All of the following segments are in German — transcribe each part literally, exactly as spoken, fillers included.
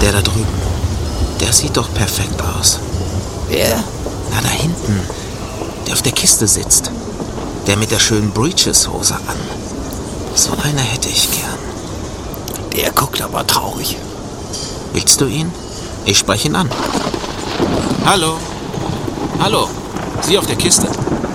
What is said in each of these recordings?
Der da drüben, der sieht doch perfekt aus. Wer? Na, da hinten, der auf der Kiste sitzt. Der mit der schönen Breeches-Hose an. So einer hätte ich gern. Der guckt aber traurig. Willst du ihn? Ich spreche ihn an. Hallo? Hallo? Sie auf der Kiste?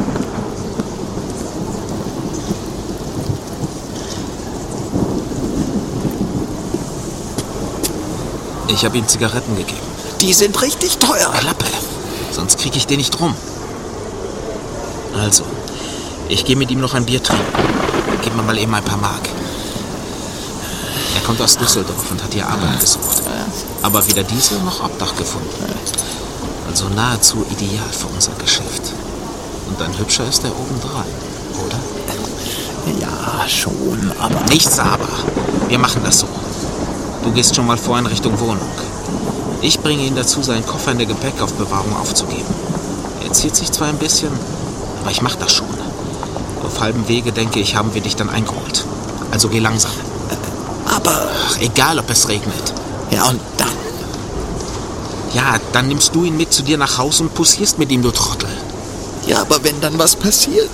Ich habe ihm Zigaretten gegeben. Die sind richtig teuer. Klappe, sonst kriege ich den nicht rum. Also, ich gehe mit ihm noch ein Bier trinken. Gib mir mal eben ein paar Mark. Er kommt aus Düsseldorf und hat hier Arbeit gesucht. Aber weder diese noch Obdach gefunden. Also nahezu ideal für unser Geschäft. Und ein hübscher ist er obendrein, oder? Ja, schon, aber... Nichts aber. Wir machen das so. Du gehst schon mal vor in Richtung Wohnung. Ich bringe ihn dazu, seinen Koffer in der Gepäckaufbewahrung aufzugeben. Er ziert sich zwar ein bisschen, aber ich mach das schon. Auf halbem Wege, denke ich, haben wir dich dann eingeholt. Also geh langsam. Aber... Ach, egal, ob es regnet. Ja, und dann? Ja, dann nimmst du ihn mit zu dir nach Hause und poussierst mit ihm, du Trottel. Ja, aber wenn dann was passiert?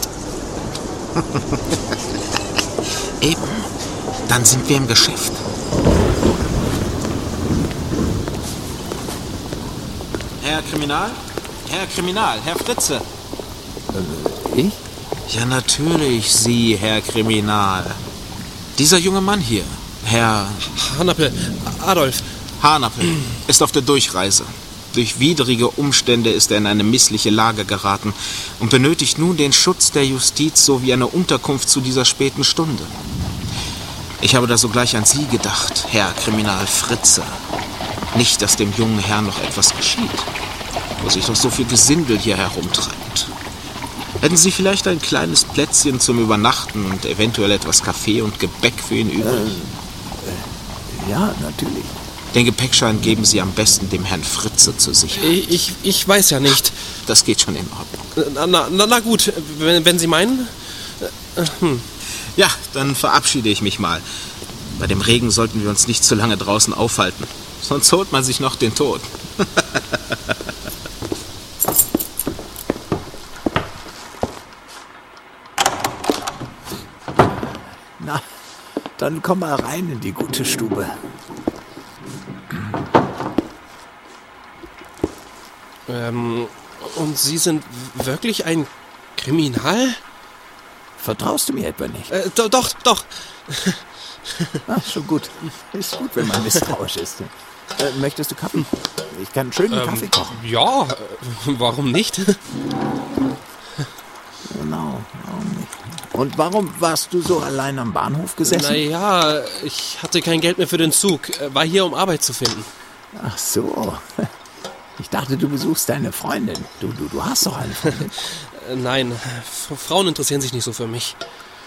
Eben. Dann sind wir im Geschäft. Herr Kriminal? Herr Kriminal, Herr Fritze. Äh, ich? Ja, natürlich, Sie, Herr Kriminal. Dieser junge Mann hier, Herr... Hanappe, Adolf. Hanappe, ist auf der Durchreise. Durch widrige Umstände ist er in eine missliche Lage geraten und benötigt nun den Schutz der Justiz sowie eine Unterkunft zu dieser späten Stunde. Ich habe da sogleich an Sie gedacht, Herr Kriminal Fritze. Nicht, dass dem jungen Herrn noch etwas geschieht, wo sich doch so viel Gesindel hier herumtreibt. Hätten Sie vielleicht ein kleines Plätzchen zum Übernachten und eventuell etwas Kaffee und Gebäck für ihn übrig? Äh, äh, ja, natürlich. Den Gepäckschein geben Sie am besten dem Herrn Fritze zur Sicherheit. Ich, ich, ich weiß ja nicht. Das geht schon in Ordnung. Na, na, na, na gut, wenn, wenn Sie meinen. Äh, hm. Ja, dann verabschiede ich mich mal. Bei dem Regen sollten wir uns nicht zu lange draußen aufhalten. Sonst holt man sich noch den Tod. Na, dann komm mal rein in die gute Stube. Ähm, und Sie sind wirklich ein Kriminal? Vertraust du mir etwa nicht? Äh, do, doch, doch. Ach, schon gut. Ist gut, wenn man misstrauisch ist. Äh, möchtest du Kaffee? Ich kann einen schönen Ähm, Kaffee kochen. Ja, äh, warum nicht? Genau, warum nicht? Und warum warst du so allein am Bahnhof gesessen? Naja, ich hatte kein Geld mehr für den Zug. War hier, um Arbeit zu finden. Ach so. Ich dachte, du besuchst deine Freundin. Du, du, du hast doch eine Freundin. Äh, Nein, F- Frauen interessieren sich nicht so für mich.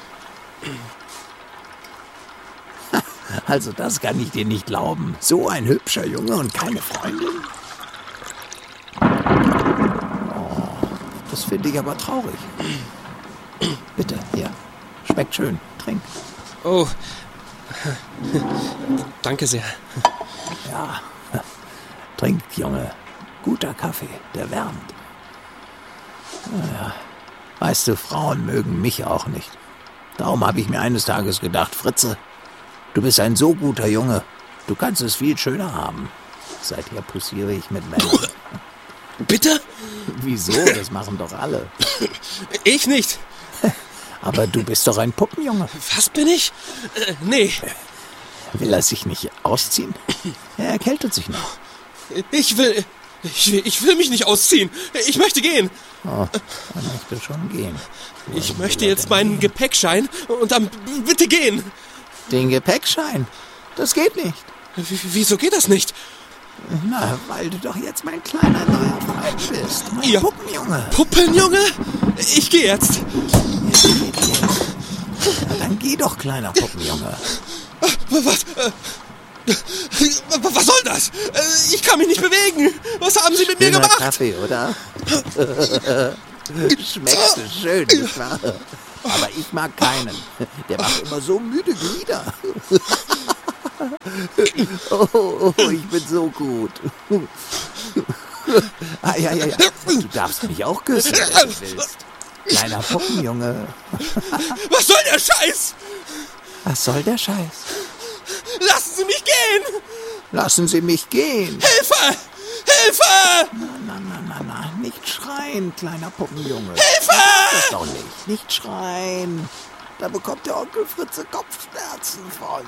Also das kann ich dir nicht glauben. So ein hübscher Junge und keine Freundin? Oh, das finde ich aber traurig. Bitte, hier. Schmeckt schön. Trink. Oh, danke sehr. Ja. Trink, Junge. Guter Kaffee, der wärmt. Naja. Weißt du, Frauen mögen mich auch nicht. Darum habe ich mir eines Tages gedacht, Fritze, du bist ein so guter Junge. Du kannst es viel schöner haben. Seither poussiere ich mit Männern. Bitte? Wieso? Das machen doch alle. Ich nicht. Aber du bist doch ein Puppenjunge. Was bin ich? Äh, nee. Will er sich nicht ausziehen? Er erkältet sich noch. Ich will... Ich will, ich will mich nicht ausziehen. Ich möchte gehen. Oh, er möchte schon gehen. Ich möchte jetzt meinen Gepäckschein und dann bitte gehen. Den Gepäckschein? Das geht nicht. W- Wieso geht das nicht? Na, weil du doch jetzt mein kleiner neuer Freund bist. Mein Ja. Puppenjunge. Puppenjunge? Ich gehe jetzt. Na, dann geh doch, kleiner Puppenjunge. Was? Äh, Was soll das? Äh, Ich kann mich nicht bewegen. Was haben Sie mit mir Schöner gemacht? Kaffee, oder? Schmeckt so schön, nicht wahr? Aber ich mag keinen. Der macht immer so müde Glieder. Oh, oh, oh, ich bin so gut. Ah, ja, ja, ja. Du darfst mich auch küssen, wenn du willst. Kleiner Puppenjunge. Was soll der Scheiß? Was soll der Scheiß? Lassen Sie mich gehen! Lassen Sie mich gehen. Hilfe! Hilfe! Na, na, na, na, na. Nicht schreien, kleiner Puppenjunge. Hilfe! Das doch nicht. Nicht schreien. Da bekommt der Onkel Fritze Kopfschmerzen von.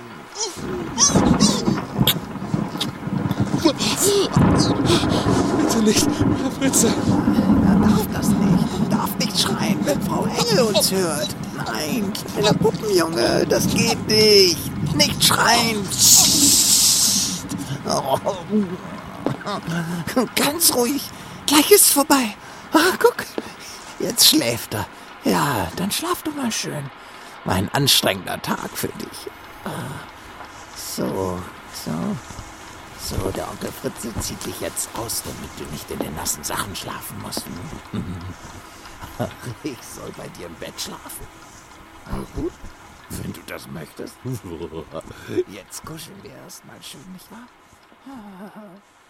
Bitte nicht, Herr Fritze. Er darf das nicht. Er darf nicht schreien, wenn Frau Engel uns hört. Nein, kleiner Puppenjunge, das geht nicht. Nicht schreien. Oh. Ganz ruhig. Gleich ist's vorbei. Ah, guck, jetzt schläft er. Ja, dann schlaf du mal schön. War ein anstrengender Tag für dich. So, so. So, der Onkel Fritze zieht dich jetzt aus, damit du nicht in den nassen Sachen schlafen musst. Ach, ich soll bei dir im Bett schlafen. Na gut, wenn du das möchtest. Jetzt kuscheln wir erst mal schön, nicht wahr?